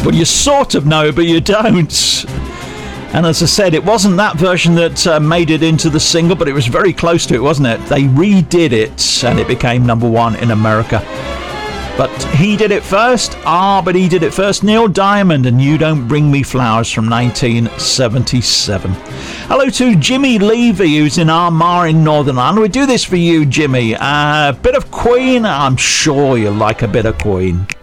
Well, you sort of know, but you don't. And as I said, it wasn't that version that made it into the single, but it was very close to it, wasn't it? They redid it, and it became number one in America. But he did it first. But he did it first. Neil Diamond and You Don't Bring Me Flowers from 1977. Hello to Jimmy Levy, who's in Armagh in Northern Ireland. We do this for you, Jimmy. A bit of Queen. I'm sure you'll like a bit of Queen.